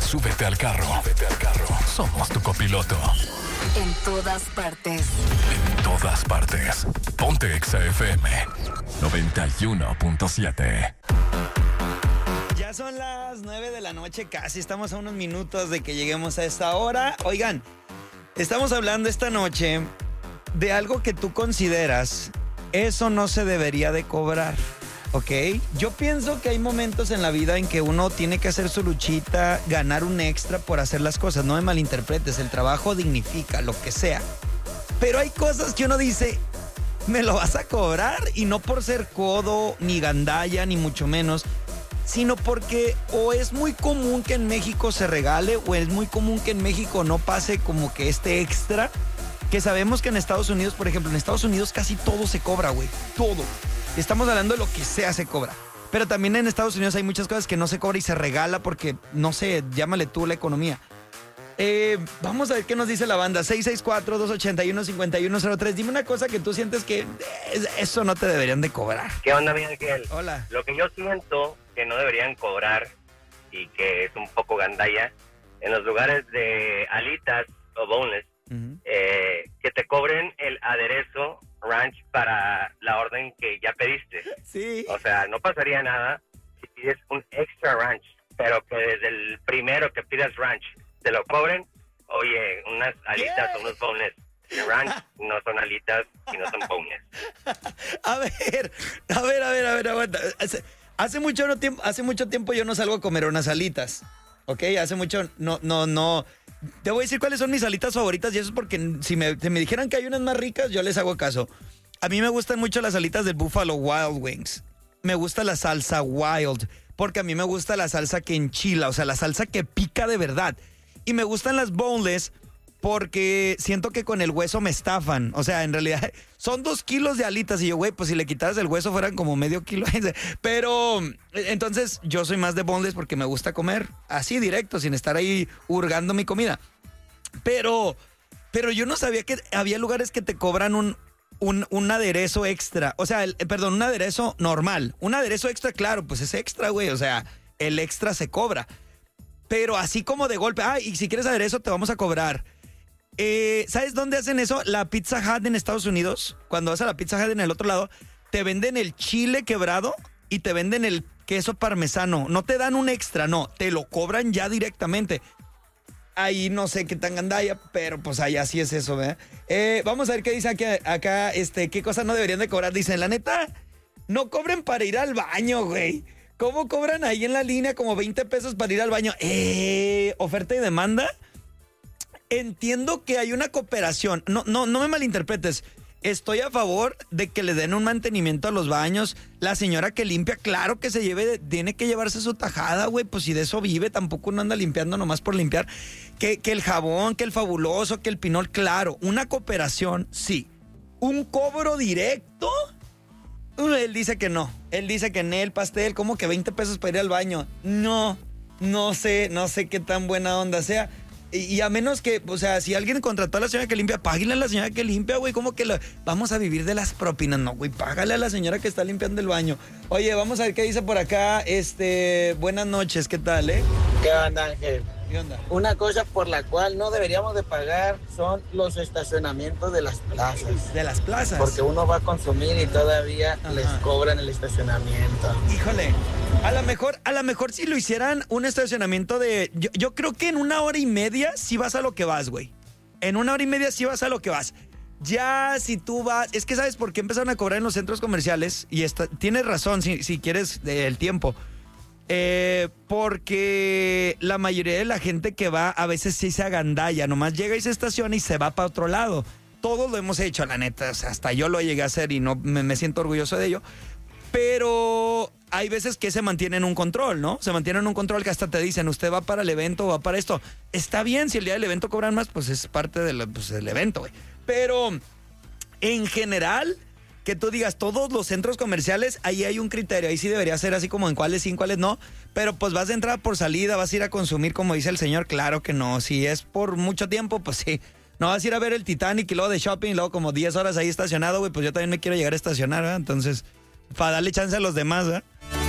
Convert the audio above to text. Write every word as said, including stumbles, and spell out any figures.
súbete al carro. Súbete al carro. Somos tu copiloto. En todas partes. En todas partes. Ponte Exa F M noventa y uno punto siete. Ya son las nueve de la noche, casi estamos a unos minutos de que lleguemos a esta hora. Oigan, estamos hablando esta noche de algo que tú consideras, eso no se debería de cobrar, ¿ok? Yo pienso que hay momentos en la vida en que uno tiene que hacer su luchita, ganar un extra por hacer las cosas. No me malinterpretes, el trabajo dignifica, lo que sea. Pero hay cosas que uno dice, me lo vas a cobrar, y no por ser codo, ni gandalla, ni mucho menos, sino porque o es muy común que en México se regale, o es muy común que en México no pase como que este extra, que sabemos que en Estados Unidos, por ejemplo, en Estados Unidos casi todo se cobra, güey, todo. Estamos hablando de lo que sea se cobra. Pero también en Estados Unidos hay muchas cosas que no se cobra y se regala porque, no sé, llámale tú la economía. Eh, vamos a ver qué nos dice la banda. seis seis cuatro, dos ocho uno, cinco uno cero tres. Dime una cosa que tú sientes que eh, eso no te deberían de cobrar. ¿Qué onda, mi Ángel? Hola. Lo que yo siento que no deberían cobrar y que es un poco gandalla, en los lugares de alitas o boneless, uh-huh. eh, que te cobren el aderezo ranch para la orden que ya pediste. Sí. O sea, no pasaría nada si pides un extra ranch, pero que desde el primero que pidas ranch te lo cobren. Oye, unas alitas o unos boneless de ranch no son alitas y no son boneless. A ver, a ver, a ver, a ver, aguanta. Hace, hace, mucho no tiempo, hace mucho tiempo yo no salgo a comer unas alitas, ¿ok? Hace mucho, no, no, no. Te voy a decir cuáles son mis alitas favoritas, y eso es porque si me, si me dijeran que hay unas más ricas, yo les hago caso. A mí me gustan mucho las alitas del Buffalo Wild Wings. Me gusta la salsa Wild, porque a mí me gusta la salsa que enchila, o sea, la salsa que pica de verdad. Y me gustan las boneless porque siento que con el hueso me estafan. O sea, en realidad son dos kilos de alitas. Y yo, güey, pues si le quitaras el hueso fueran como medio kilo. Pero entonces yo soy más de boneless porque me gusta comer así directo, sin estar ahí hurgando mi comida. Pero, pero yo no sabía que había lugares que te cobran un, un, un aderezo extra. O sea, el, perdón, un aderezo normal. Un aderezo extra, claro, pues es extra, güey. O sea, el extra se cobra. Pero así como de golpe, ah, y si quieres aderezo te vamos a cobrar. Eh, ¿Sabes dónde hacen eso? La Pizza Hut en Estados Unidos. Cuando vas a la Pizza Hut en el otro lado, te venden el chile quebrado y te venden el queso parmesano. No te dan un extra, no, te lo cobran ya directamente. Ahí no sé qué tan gandalla, pero pues allá sí es eso, ¿verdad? Eh, vamos a ver qué dice aquí, acá, este, qué cosas no deberían de cobrar. Dicen, la neta, no cobren para ir al baño, güey. ¿Cómo cobran ahí en la línea como veinte pesos para ir al baño? Eh, oferta y demanda. Entiendo que hay una cooperación. No, no, no me malinterpretes. Estoy a favor de que le den un mantenimiento a los baños. La señora que limpia, claro que se lleve, tiene que llevarse su tajada, güey. Pues si de eso vive, tampoco uno anda limpiando nomás por limpiar. Que, que el jabón, que el fabuloso, que el pinol, claro. Una cooperación, sí. Un cobro directo. Uh, él dice que no. Él dice que en el pastel, como que veinte pesos para ir al baño. No, no sé, no sé qué tan buena onda sea. Y, y a menos que, o sea, si alguien contrató a la señora que limpia, páguale a la señora que limpia, güey. ¿Cómo que lo, vamos a vivir de las propinas? No, güey, págale a la señora que está limpiando el baño. Oye, vamos a ver qué dice por acá. Este, buenas noches, ¿qué tal, eh? ¿Qué onda, Ángel? ¿Qué onda? Una cosa por la cual no deberíamos de pagar son los estacionamientos de las plazas. ¿De las plazas? Porque uno va a consumir y todavía Ajá. les cobran el estacionamiento. Híjole, a lo mejor, a lo mejor si lo hicieran un estacionamiento de... Yo, yo creo que en una hora y media sí vas a lo que vas, güey. En una hora y media sí vas a lo que vas. Ya si tú vas... Es que ¿sabes por qué empezaron a cobrar en los centros comerciales? Y está, tienes razón si, si quieres eh, el tiempo. Eh, porque la mayoría de la gente que va a veces sí se agandalla, nomás llega y se estaciona y se va para otro lado. Todos lo hemos hecho, la neta, o sea, hasta yo lo llegué a hacer y no me, me siento orgulloso de ello. Pero hay veces que se mantiene en un control, ¿no? Se mantiene en un control que hasta te dicen, usted va para el evento o va para esto. Está bien, si el día del evento cobran más, pues es parte del, pues, del evento, güey. Pero en general... Que tú digas, todos los centros comerciales, ahí hay un criterio, ahí sí debería ser así como en cuáles sí, en cuáles no, pero pues vas de entrada por salida, vas a ir a consumir como dice el señor, claro que no, si es por mucho tiempo, pues sí, no vas a ir a ver el Titanic y luego de shopping, y luego como diez horas ahí estacionado, güey, pues yo también me quiero llegar a estacionar, ¿verdad? Entonces, para darle chance a los demás, ¿verdad?